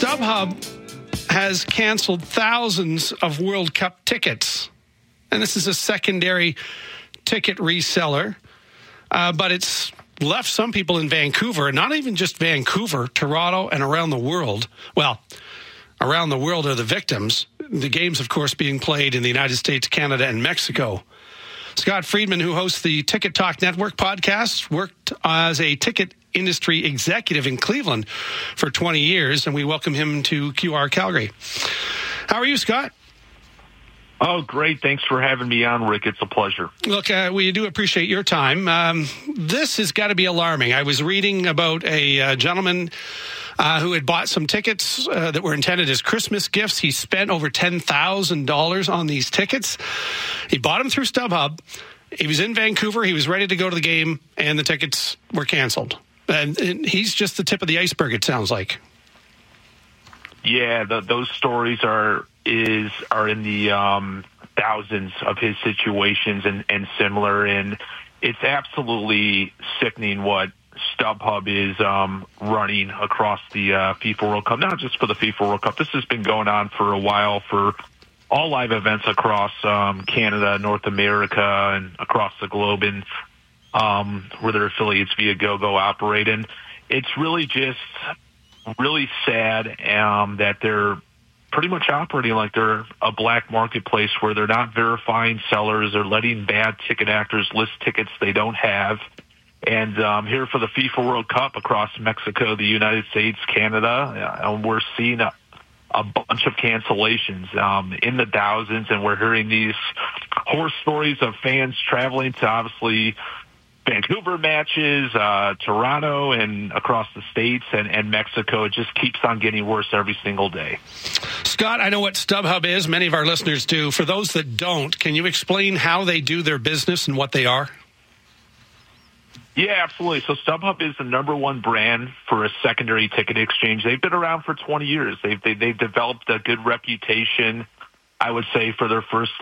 StubHub has canceled thousands of World Cup tickets. And this is a secondary ticket reseller. But it's left some people in Vancouver, and not even just Vancouver, Toronto, and around the world. Well, around the world are the victims. The games, of course, being played in the United States, Canada, and Mexico. Scott Friedman, who hosts the Ticket Talk Network podcast, worked as a ticket industry executive in Cleveland for 20 years, and we welcome him to QR Calgary. How are you, Scott? Oh, great. Thanks for having me on, Rick. It's a pleasure. Look, we do appreciate your time. This has got to be alarming. I was reading about a gentleman who had bought some tickets that were intended as Christmas gifts. He spent over $10,000 on these tickets. He bought them through StubHub. He was in Vancouver. He was ready to go to the game, and the tickets were canceled. And he's just the tip of the iceberg, it sounds like. Yeah, those stories are in the thousands of his situations and similar, and it's absolutely sickening what StubHub is running across the FIFA World Cup, not just for the FIFA World Cup. This has been going on for a while for all live events across Canada, North America, and across the globe, and where their affiliates via GoGo operate. And it's really just really sad that they're pretty much operating like they're a black marketplace where they're not verifying sellers. They're letting bad ticket actors list tickets they don't have. And here for the FIFA World Cup across Mexico, the United States, Canada, we're seeing a bunch of cancellations in the thousands, and we're hearing these horror stories of fans traveling to obviously Vancouver matches, Toronto, and across the States and Mexico. It just keeps on getting worse every single day. Scott, I know what StubHub is. Many of our listeners do. For those that don't, can you explain how they do their business and what they are? Yeah, absolutely. So StubHub is the number one brand for a secondary ticket exchange. They've been around for 20 years. They've developed a good reputation, I would say, for their first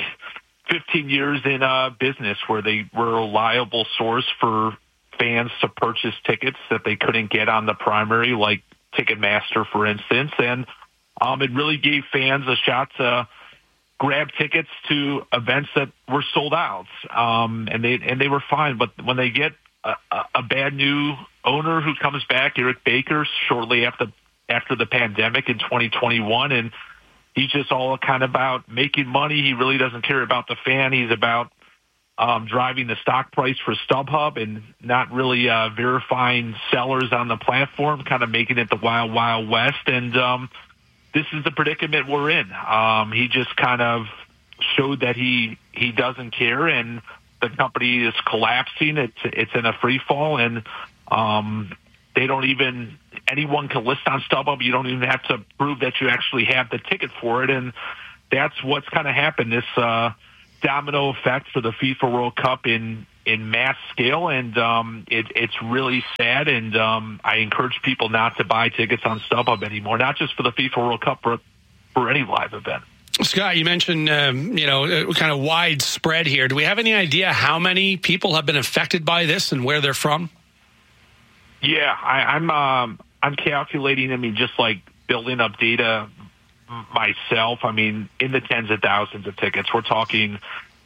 15 years in business, where they were a reliable source for fans to purchase tickets that they couldn't get on the primary, like Ticketmaster, for instance. And it really gave fans a shot to grab tickets to events that were sold out, and they were fine. But when they get a bad new owner who comes back, Eric Baker, shortly after the pandemic in 2021, and he's just all kind of about making money. He really doesn't care about the fan. He's about driving the stock price for StubHub and not really verifying sellers on the platform, kind of making it the wild, wild west. And this is the predicament we're in. He just kind of showed that he doesn't care, and the company is collapsing. It's in a free fall, and they don't even, anyone can list on StubHub. You don't even have to prove that you actually have the ticket for it. And that's what's kind of happened, this domino effect for the FIFA World Cup in mass scale. And it's really sad. And I encourage people not to buy tickets on StubHub anymore, not just for the FIFA World Cup, but for any live event. Scott, you mentioned, kind of widespread here. Do we have any idea how many people have been affected by this and where they're from? Yeah, I'm calculating, just like building up data myself, in the tens of thousands of tickets. We're talking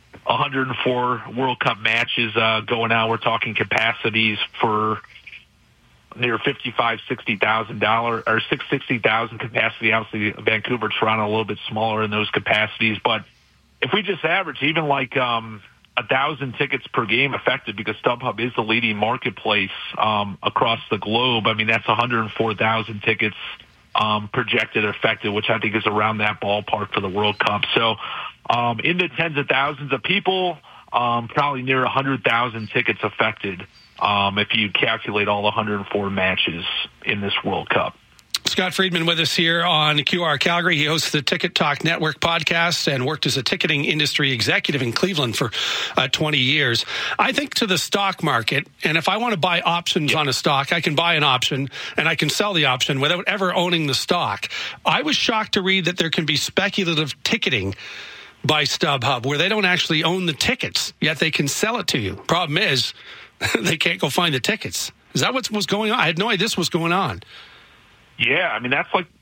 104 World Cup matches going on. We're talking capacities for near $60,000 or 60,000 capacity. Obviously, Vancouver, Toronto, a little bit smaller in those capacities. But if we just average even 1,000 tickets per game affected, because StubHub is the leading marketplace across the globe, that's 104,000 tickets projected affected, which I think is around that ballpark for the World Cup. So in the tens of thousands of people, probably near 100,000 tickets affected if you calculate all 104 matches in this World Cup. Scott Friedman with us here on QR Calgary. He hosts the Ticket Talk Network podcast and worked as a ticketing industry executive in Cleveland for 20 years. I think to the stock market, and if I want to buy options on a stock, I can buy an option and I can sell the option without ever owning the stock. I was shocked to read that there can be speculative ticketing by StubHub where they don't actually own the tickets, yet they can sell it to you. Problem is, they can't go find the tickets. Is that what was going on? I had no idea this was going on. Yeah, that's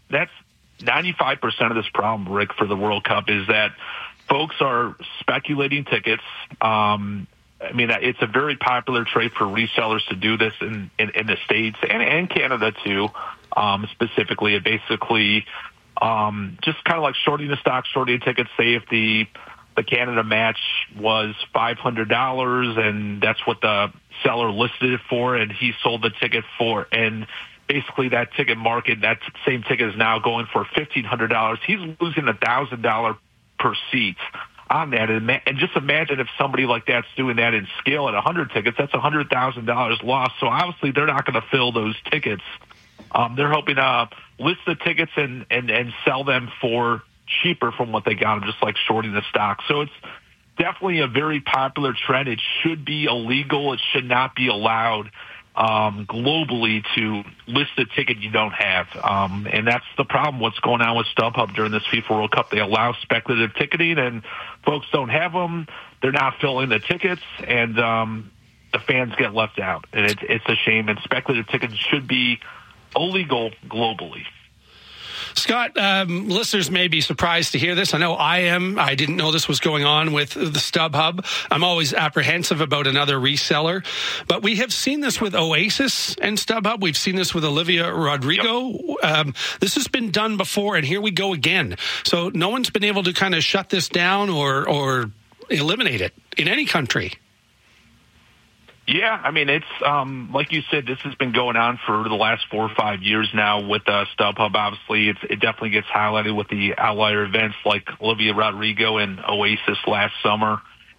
that's 95% of this problem, Rick, for the World Cup is that folks are speculating tickets. I mean, it's a very popular trade for resellers to do this in the States and Canada too. Specifically, it basically just kind of like shorting the stock, shorting tickets. Say if the Canada match was $500 and that's what the seller listed it for, and he sold the ticket for, and basically that ticket market, that same ticket is now going for $1,500. He's losing $1,000 per seat on that. And just imagine if somebody like that's doing that in scale at 100 tickets, that's $100,000 lost. So obviously they're not going to fill those tickets. They're hoping to list the tickets and sell them for cheaper from what they got them, just like shorting the stock. So it's definitely a very popular trend. It should be illegal. It should not be allowed globally to list a ticket you don't have. And that's the problem, what's going on with StubHub during this FIFA World Cup. They allow speculative ticketing, and folks don't have them. They're not filling the tickets, and the fans get left out. And it's a shame, and speculative tickets should be illegal globally. Scott, listeners may be surprised to hear this. I know I am. I didn't know this was going on with the StubHub. I'm always apprehensive about another reseller. But we have seen this with Oasis and StubHub. We've seen this with Olivia Rodrigo. Yep. This has been done before, and here we go again. So no one's been able to kind of shut this down or eliminate it in any country. Yeah, I mean, it's like you said, this has been going on for the last 4 or 5 years now with StubHub. Obviously, it definitely gets highlighted with the outlier events like Olivia Rodrigo and Oasis last summer.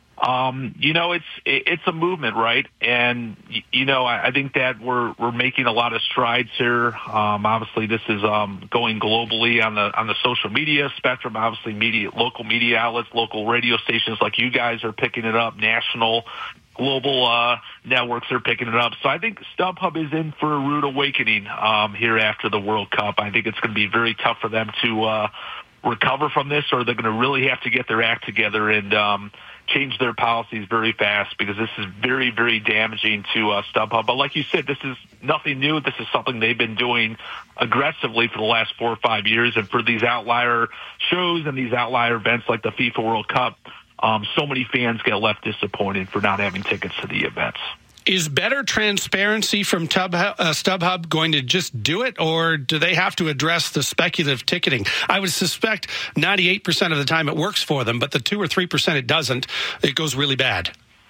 It's a movement, right? And I think that we're making a lot of strides here. Obviously, this is going globally on the social media spectrum. Obviously, local media outlets, local radio stations like you guys are picking it up. National, global networks are picking it up. So I think StubHub is in for a rude awakening here after the World Cup. I think it's going to be very tough for them to recover from this, or they're going to really have to get their act together and change their policies very fast, because this is very, very damaging to StubHub. But like you said, this is nothing new. This is something they've been doing aggressively for the last 4 or 5 years. And for these outlier shows and these outlier events like the FIFA World Cup, so many fans get left disappointed for not having tickets to the events. Is better transparency from StubHub going to just do it, or do they have to address the speculative ticketing? I would suspect 98% of the time it works for them, but the 2 or 3% it doesn't, it goes really bad.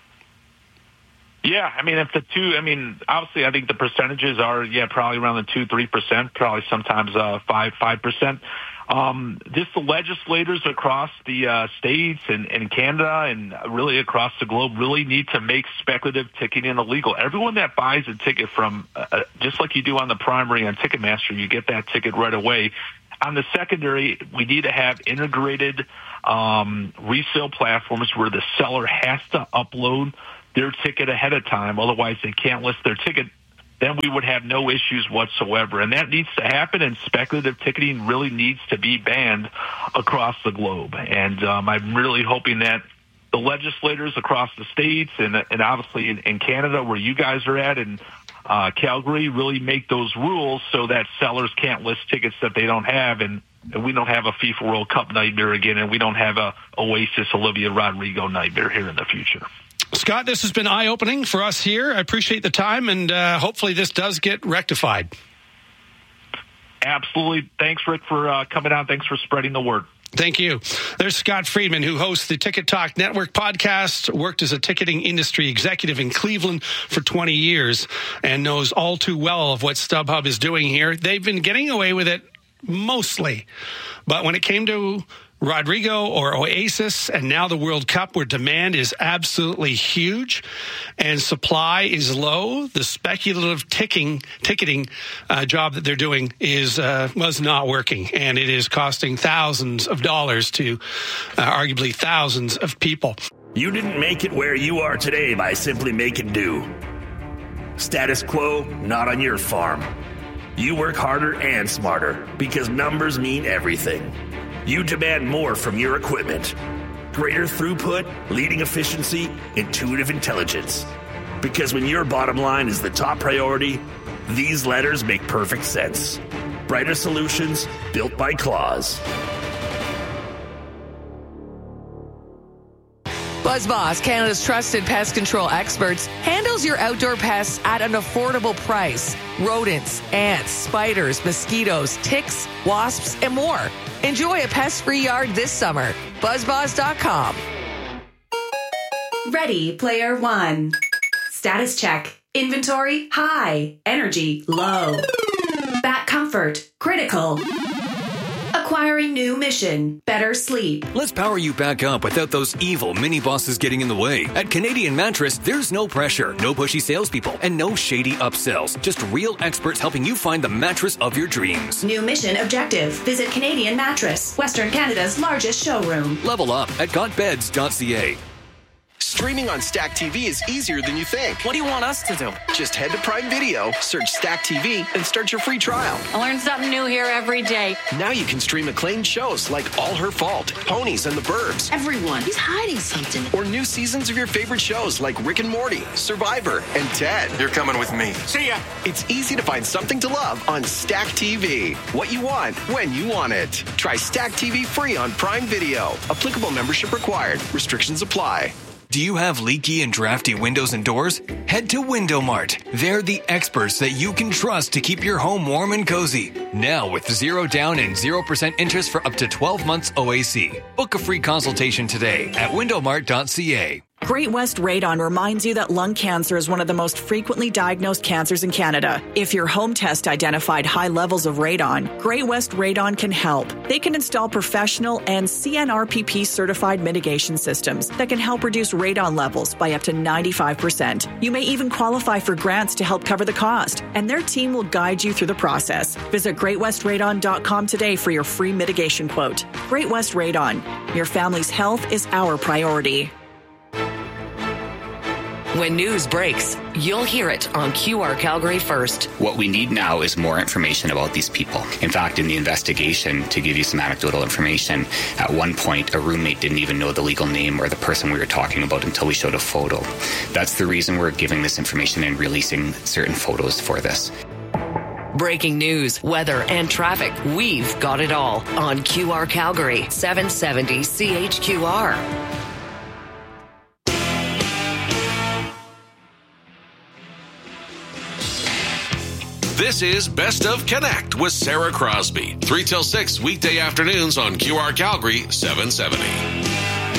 Yeah, I mean, obviously I think the percentages are, probably around the 2-3%, probably sometimes 5%. Just the legislators across the states and Canada and really across the globe really need to make speculative ticketing illegal. Everyone that buys a ticket from, just like you do on the primary on Ticketmaster, you get that ticket right away. On the secondary, we need to have integrated resale platforms where the seller has to upload their ticket ahead of time. Otherwise, they can't list their ticket. Then we would have no issues whatsoever. And that needs to happen, and speculative ticketing really needs to be banned across the globe. And I'm really hoping that the legislators across the states and obviously in Canada, where you guys are at, and Calgary, really make those rules so that sellers can't list tickets that they don't have, and we don't have a FIFA World Cup nightmare again, and we don't have a Oasis Olivia Rodrigo nightmare here in the future. Scott, this has been eye-opening for us here. I appreciate the time, and hopefully this does get rectified. Absolutely. Thanks, Rick, for coming on. Thanks for spreading the word. Thank you. There's Scott Friedman, who hosts the Ticket Talk Network podcast, worked as a ticketing industry executive in Cleveland for 20 years, and knows all too well of what StubHub is doing here. They've been getting away with it mostly, but when it came to Rodrigo or Oasis, and now the World Cup, where demand is absolutely huge and supply is low, the speculative ticketing job that they're doing was not working, and it is costing thousands of dollars to arguably thousands of people. You didn't make it where you are today by simply making do. Status quo, not on your farm. You work harder and smarter, because numbers mean everything. You demand more from your equipment. Greater throughput, leading efficiency, intuitive intelligence. Because when your bottom line is the top priority, these letters make perfect sense. Brighter solutions built by Claws. BuzzBoss, Canada's trusted pest control experts, handles your outdoor pests at an affordable price. Rodents, ants, spiders, mosquitoes, ticks, wasps, and more. Enjoy a pest-free yard this summer. BuzzBoss.com. Ready, player one. Status check. Inventory, high. Energy, low. Bat comfort, critical. Acquiring new mission, better sleep. Let's power you back up without those evil mini-bosses getting in the way. At Canadian Mattress, there's no pressure, no pushy salespeople, and no shady upsells. Just real experts helping you find the mattress of your dreams. New mission objective. Visit Canadian Mattress, Western Canada's largest showroom. Level up at gotbeds.ca. Streaming on Stack TV is easier than you think. What do you want us to do? Just head to Prime Video, search Stack TV, and start your free trial. I learn something new here every day. Now you can stream acclaimed shows like All Her Fault, Ponies, and the Burbs. Everyone, he's hiding something. Or new seasons of your favorite shows like Rick and Morty, Survivor, and Ted. You're coming with me. See ya! It's easy to find something to love on Stack TV. What you want, when you want it. Try Stack TV free on Prime Video. Applicable membership required. Restrictions apply. Do you have leaky and drafty windows and doors? Head to Window Mart. They're the experts that you can trust to keep your home warm and cozy. Now with 0 down and 0% interest for up to 12 months OAC. Book a free consultation today at windowmart.ca. Great West Radon reminds you that lung cancer is one of the most frequently diagnosed cancers in Canada. If your home test identified high levels of radon, Great West Radon can help. They can install professional and CNRPP certified mitigation systems that can help reduce radon levels by up to 95%. You may even qualify for grants to help cover the cost, and their team will guide you through the process. Visit greatwestradon.com today for your free mitigation quote. Great West Radon. Your family's health is our priority. When news breaks, you'll hear it on QR Calgary first. What we need now is more information about these people. In fact, in the investigation, to give you some anecdotal information, at one point, a roommate didn't even know the legal name or the person we were talking about until we showed a photo. That's the reason we're giving this information and releasing certain photos for this. Breaking news, weather, and traffic. We've got it all on QR Calgary, 770 CHQR. This is Best of Connect with Sarah Crosby. 3 till 6 weekday afternoons on QR Calgary 770.